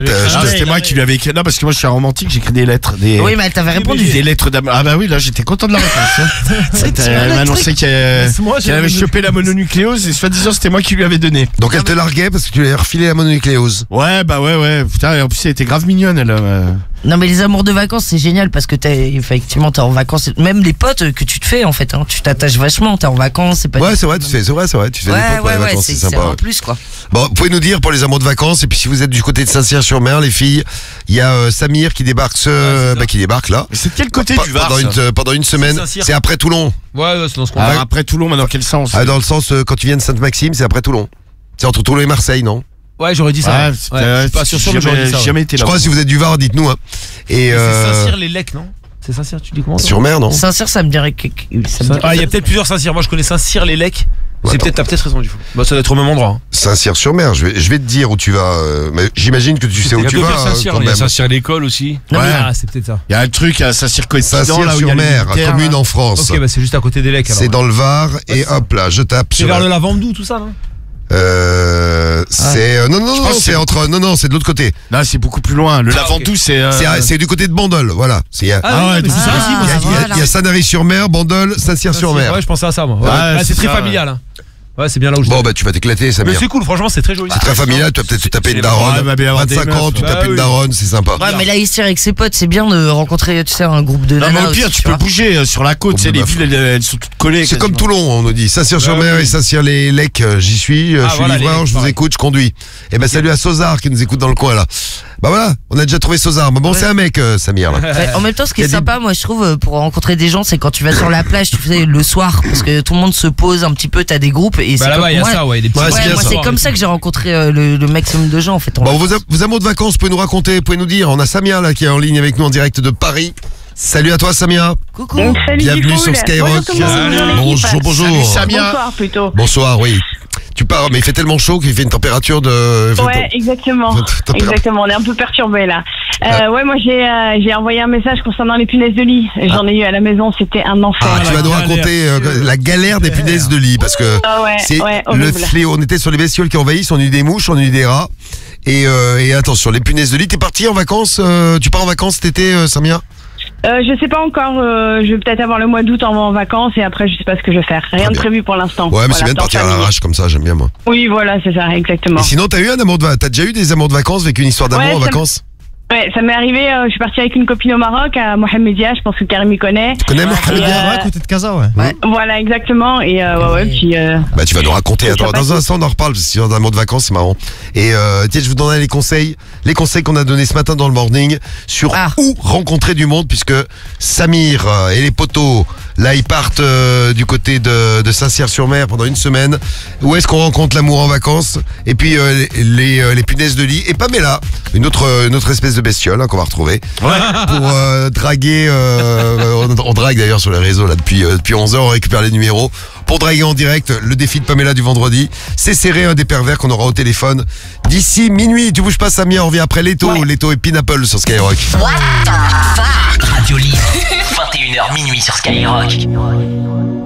C'était moi qui lui avais écrit. Non, parce que moi je suis un romantique, j'écris des lettres. Oui, mais elle t'avait répondu. Des lettres d'amour. Ah bah oui, là j'étais content de la réponse. Elle m'a annoncé qu'elle avait chopé la mononucléose et soi-disant c'était moi qui lui avais donné. Donc elle te larguait parce que tu lui avais refilé la mononucléose. Ouais, bah ouais. Putain, et en plus elle était grave mignonne, elle. Non, mais les amours de vacances, c'est génial parce que effectivement, t'es en vacances. Même les potes que tu te fais, en fait, hein, tu t'attaches vachement, t'es en vacances, c'est pas. Ouais, c'est vrai, tu fais des potes pour les vacances, c'est sympa. En plus, quoi. Bon, vous pouvez nous dire pour les amours de vacances, et puis si vous êtes du côté de Saint-Cyr-sur-Mer, les filles, il y a Samir qui débarque qui débarque là. Mais c'est de quel côté du Var pendant une semaine. C'est après Toulon. Ouais, c'est dans ce qu'on après Toulon, mais dans quel sens? Dans le sens, quand tu viens de Sainte-Maxime, c'est après Toulon. C'est entre Toulon et Marseille, non? Ouais, j'aurais dit ça. Je suis pas sûr, mais j'aurais dit ça. Jamais été là. Je crois que si vous êtes du Var, dites-nous. Hein. Et c'est Saint-Cyr-les-Lecs, non? C'est Saint-Cyr, tu dis comment? Sur-Mer, non? Saint-Cyr, ça me dirait que. Il y a peut-être plusieurs Saint-Cyr. Moi, je connais Saint-Cyr-les-Lecs. T'as peut-être raison du coup. Bah, ça doit être au même endroit. Hein. Saint-Cyr-sur-Mer, je vais te dire où tu vas. Mais j'imagine que tu sais où tu vas. Il y a Saint-Cyr à l'école aussi. Ouais, c'est peut-être ça. Il y a un truc à Saint-Cyr-Coïncident. Saint-Cyr-sur-Mer, commune en France. Ok, bah c'est juste à côté des Lecs. C'est dans le Var et hop là, je tape. C'est vers le Lavandou, tout ça, non? C'est non, c'est entre c'est de l'autre côté. Non, c'est beaucoup plus loin. Le Lavandou, c'est du côté de Bandol, voilà. Il y a Sanary-sur-Mer, Bandol, Saint-Cyr-sur-Mer. Ouais, je pensais à ça moi. C'est très familial. Hein. Ouais, c'est bien là où je Bon, bah tu vas t'éclater, Samir. Mais c'est cool, franchement, c'est très joli. C'est très familial, tu vas peut-être te taper une daronne. 25 ans, tu tapes une daronne, c'est sympa. Ouais, mais là, ici, avec ses potes, c'est bien de rencontrer, tu sais, un groupe de nanas. Non, mais au pire, tu peux bouger sur la côte, les villes, elles sont toutes collées. C'est comme Toulon, on nous dit. Saint-Cyr-sur-Mer et Saint-Cyr-les-Lecs, j'y suis, je suis livreur, je vous écoute, je conduis. Et ben salut à Sozar qui nous écoute dans le coin là. Bah voilà, on a déjà trouvé Sozar. Mais bon, c'est un mec, Samir. Là. En même temps, ce qui est sympa, moi, je trouve, pour rencontrer des gens, c'est quand tu vas sur la plage, tu fais le soir, parce que tout le monde se pose un petit peu, t'as des groupes. Et bah là-bas, il y a ça, ouais, des petits. Moi, c'est comme ça que j'ai rencontré le maximum de gens, en fait. Bon, vos amours de vacances, vous pouvez nous raconter, vous pouvez nous dire. On a Samia là qui est en ligne avec nous en direct de Paris. Salut à toi, Samia. Coucou. Bienvenue sur Skyrock. Bonjour. Salut, Samia. Bonsoir plutôt. Bonsoir, oui. Tu pars, mais il fait tellement chaud qu'il fait une température de. Ouais, exactement. Exactement, on est un peu perturbé là. Ouais, moi j'ai envoyé un message concernant les punaises de lit. J'en ai eu à la maison, c'était un enfer. Tu vas nous raconter la galère des punaises de lit parce que c'est le fléau. On était sur les bestioles qui envahissent, on a eu des mouches, on a eu des rats. Et attention, les punaises de lit. T'es parti en vacances tu pars en vacances cet été, Samia? Je sais pas encore, je vais peut-être avoir le mois d'août en vacances et après je sais pas ce que je vais faire. Rien de prévu pour l'instant. Ouais, mais c'est bien de partir à l'arrache comme ça, j'aime bien moi. Oui, voilà, c'est ça, exactement. Et sinon, t'as déjà eu des amours de vacances, vécu une histoire d'amour en vacances? Ouais, ça m'est arrivé, je suis partie avec une copine au Maroc, à Mohamedia, je pense que Karim y connaît. Tu connais Mohamedia? Ouais, côté de Casa, ouais. Voilà, exactement, et puis... Bah tu vas nous raconter, attends, dans un instant on en reparle, parce que c'est un amour de vacances, c'est marrant. Et tiens, je vous donnerai les conseils qu'on a donnés ce matin dans le morning, sur où rencontrer du monde, puisque Samir et les potos, là ils partent du côté de Saint-Cyr-sur-Mer pendant une semaine. Où est-ce qu'on rencontre l'amour en vacances? Et puis les punaises de lit, et Pamela, une autre espèce de bestiole qu'on va retrouver pour draguer on drague d'ailleurs sur les réseaux là depuis 11h, on récupère les numéros pour draguer en direct. Le défi de Pamela du vendredi, c'est serré un des pervers qu'on aura au téléphone d'ici minuit. Tu bouges pas, Samia, on revient après Leto. Leto et Pineapple sur Skyrock. What the fuck? Radio Libre 21h minuit sur Skyrock.